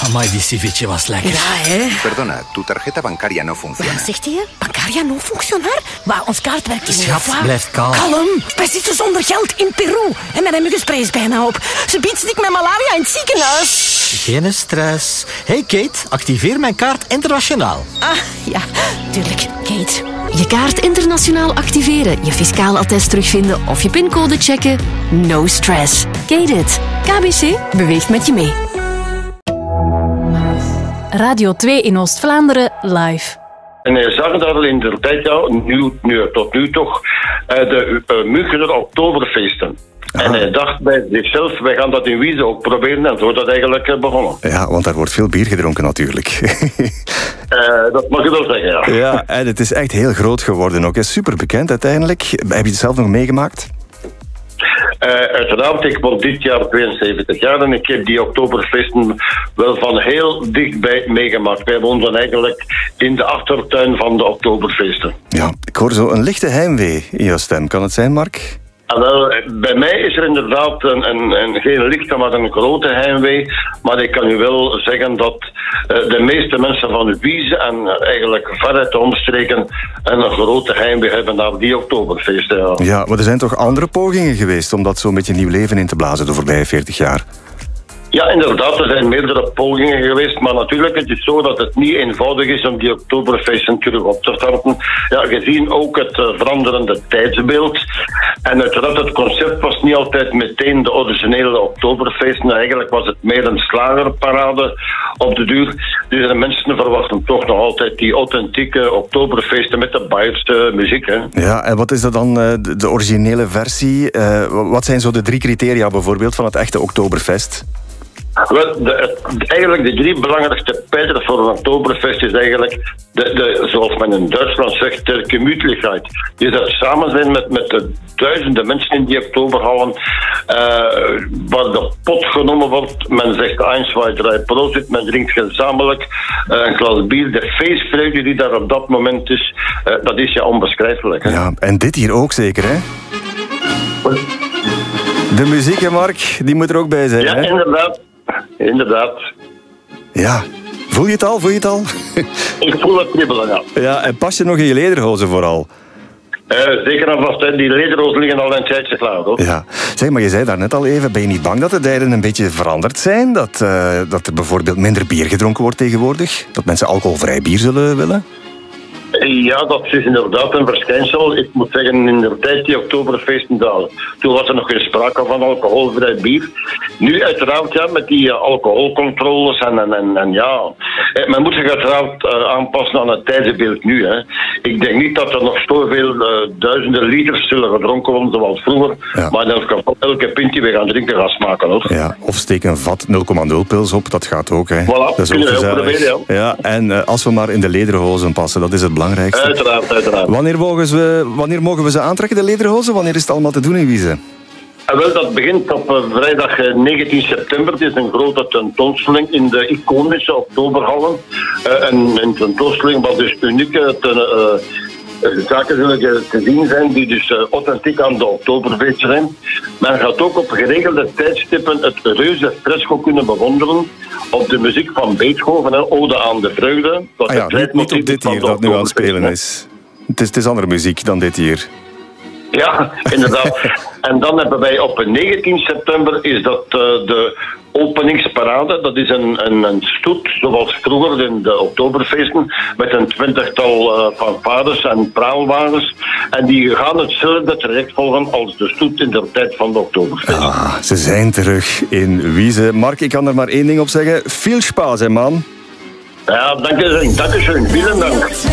Amai, die ceviche was lekker. Ja, hè? Perdona, tu tarjeta bancaria no funciona. Wat zegt hij? Bancaria non functionar? Maar ons kaart werkt niet. Schat, blijf kalm. Kalm. Wij zitten zonder geld in Peru. En mijn muggenspray is bijna op. Ze biedt stik met malaria in het ziekenhuis. Geen stress. Hey Kate, activeer mijn kaart internationaal. Ah, ja, tuurlijk. Kate. Je kaart internationaal activeren, je fiscaal attest terugvinden of je pincode checken. No stress. Kate it. KBC beweegt met je mee. Radio 2 in Oost-Vlaanderen live. En hij zag dat er in de tijd, tot nu toch, de Münchener Oktoberfeesten. En hij dacht bij zichzelf, wij gaan dat in Wieze ook proberen. En zo is dat eigenlijk begonnen. Ja, want daar wordt veel bier gedronken natuurlijk. Dat mag je wel zeggen, ja. Ja, en het is echt heel groot geworden ook. Super bekend uiteindelijk. Heb je het zelf nog meegemaakt? Uiteraard, ik word dit jaar 72 jaar en ik heb die Oktoberfesten wel van heel dichtbij meegemaakt. Wij woonden eigenlijk in de achtertuin van de Oktoberfesten. Ja, ik hoor zo een lichte heimwee in jouw stem. Kan het zijn, Mark? Wel, bij mij is er inderdaad geen lichte, maar een grote heimwee. Maar ik kan u wel zeggen dat de meeste mensen van Wieze en eigenlijk veruit de omstreken een grote heimwee hebben naar die Oktoberfeesten. Ja. Ja, maar er zijn toch andere pogingen geweest om dat zo'n beetje nieuw leven in te blazen de voorbije 40 jaar? Ja, inderdaad, er zijn meerdere pogingen geweest, maar natuurlijk het is zo dat het niet eenvoudig is om die Oktoberfeesten terug op te starten. Ja, gezien ook het veranderende tijdsbeeld. En uiteraard, het concept was niet altijd meteen de originele Oktoberfeesten. Eigenlijk was het meer een slagerparade op de duur. Dus de mensen verwachten toch nog altijd die authentieke Oktoberfeesten met de Bayerse muziek. Hè. Ja, en wat is dat dan, de originele versie? Wat zijn zo de 3 criteria bijvoorbeeld van het echte Oktoberfest? Wel, eigenlijk de 3 belangrijkste pijlers voor een Oktoberfest is eigenlijk, zoals men in Duitsland zegt, de gemütlichkeit. Dus dat samen zijn met de duizenden mensen in die Oktoberhallen, waar de pot genomen wordt. Men zegt 1, 2, 3, Prosit, men drinkt gezamenlijk een glas bier. De feestvreugde die daar op dat moment is, dat is ja onbeschrijfelijk. Hè? Ja, en dit hier ook zeker, hè? De muziek, hè, Mark, die moet er ook bij zijn. Ja, hè? Inderdaad. Ja. Voel je het al? Ik voel het kribbelen, ja. Ja, en pas je nog in je lederhozen vooral? Zeker en vast, hè. Die lederhozen liggen al een tijdje klaar, hoor. Ja. Zeg, maar je zei daar net al even, ben je niet bang dat de tijden een beetje veranderd zijn? Dat er bijvoorbeeld minder bier gedronken wordt tegenwoordig? Dat mensen alcoholvrij bier zullen willen? Ja, dat is inderdaad een verschijnsel. Ik moet zeggen, in de tijd die Oktoberfeesten, toen was er nog geen sprake van alcoholvrij bier. Nu uiteraard, ja, met die alcoholcontroles en ja. Men moet zich uiteraard aanpassen aan het tijdsbeeld nu. Hè. Ik denk niet dat er nog zoveel duizenden liters zullen gedronken worden zoals vroeger. Ja. Maar in elk geval, elke pint die we gaan drinken gaat smaken, hoor. Ja, of steek een vat 0,0 pils op, dat gaat ook, hè. Voilà, dat is kunnen ook we ook proberen, ja. Ja, en als we maar in de lederhozen passen, dat is het belangrijkste. Uiteraard. Wanneer mogen we ze aantrekken, de lederhozen? Wanneer is het allemaal te doen in Wieze? Wel, dat begint op vrijdag 19 september. Het is een grote tentoonstelling in de iconische Oktoberhallen. Een tentoonstelling wat dus unieke zaken zullen te zien zijn die dus authentiek aan de Oktoberfeest zijn. Men gaat ook op geregelde tijdstippen het reuze fresco kunnen bewonderen op de muziek van Beethoven, Ode aan de Vreugde. Niet op dit hier dat nu aan het spelen is. Het is andere muziek dan dit hier. Ja, inderdaad. En dan hebben wij op 19 september is dat de openingsparade. Dat is een stoet, zoals vroeger in de Oktoberfeesten, met een 20-tal fanfares en praalwagens. En die gaan hetzelfde traject volgen als de stoet in de tijd van de Oktoberfeest. Ah, ze zijn terug in Wieze. Mark, ik kan er maar één ding op zeggen. Veel spaas, hè, man. Ja, dank u schön. Vielen Dank.